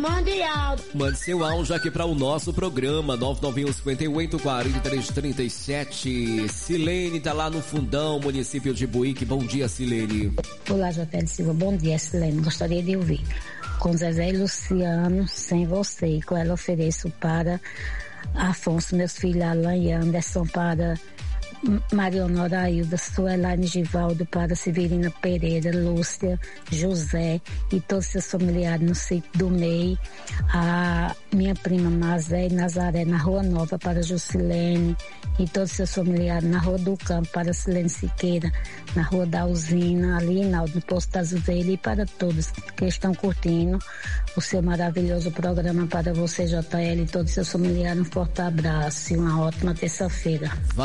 Mundial. Mande seu áudio aqui para o nosso programa, 991-58-4337. Silene tá lá no Fundão, município de Buíque. Bom dia, Silene. Olá, Jotel Silva. Bom dia, Silene. Gostaria de ouvir. Com Zezé e Luciano, Sem Você. E com ela ofereço para Afonso, meus filhos Alan e Anderson, para Mariana Horailda, Suelaine Givaldo, para Severina Pereira, Lúcia, José e todos seus familiares no sítio do MEI, a minha prima Mazé e Nazaré na Rua Nova para Jusilene e todos seus familiares na Rua do Campo para Silene Siqueira, na Rua da Usina, ali no Posto das Ovelhas, e para todos que estão curtindo o seu maravilhoso programa. Para você, JL, e todos seus familiares, um forte abraço e uma ótima terça-feira.